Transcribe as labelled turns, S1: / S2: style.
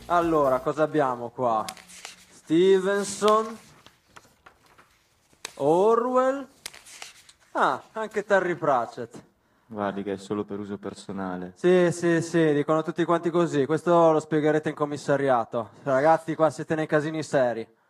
S1: Allora, cosa abbiamo qua? Stevenson, Orwell, anche Terry Pratchett.
S2: Guardi che è solo per uso personale.
S1: Sì, sì, sì, dicono tutti quanti così. Questo lo spiegherete in commissariato. Ragazzi, qua siete nei casini seri.